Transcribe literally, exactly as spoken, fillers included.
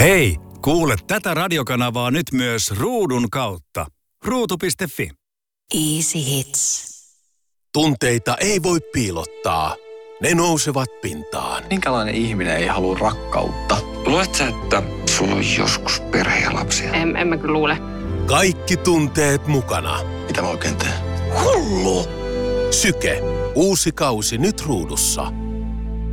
Hei, kuule tätä radiokanavaa nyt myös ruudun kautta. ruutu piste fi. Easy Hits. Tunteita ei voi piilottaa. Ne nousevat pintaan. Minkälainen ihminen ei halua rakkautta? Luuletko sä, että sulla on joskus perhe ja lapsia? En, en mä kyllä luule. Kaikki tunteet mukana. Mitä mä oikein teen? Hullu! Syke. Uusi kausi nyt ruudussa.